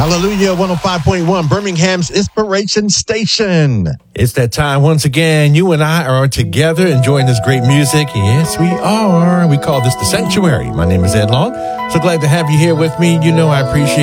Hallelujah, 105.1, Birmingham's Inspiration Station. It's that time once again. You and I are together enjoying this great music. Yes, we are. We call this The Sanctuary. My name is Ed Long. So glad to have you here with me. You know I appreciate